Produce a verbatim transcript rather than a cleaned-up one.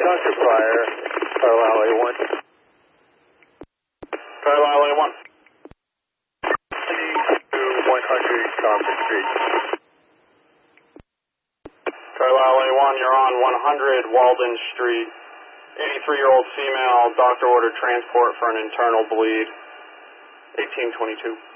Doctor Pryor, Carlisle A one. Carlisle A one. to one hundred Concord Street. Carlisle A one, you're on one hundred Walden Street. eighty-three-year-old female, doctor ordered transport for an internal bleed. eighteen twenty-two.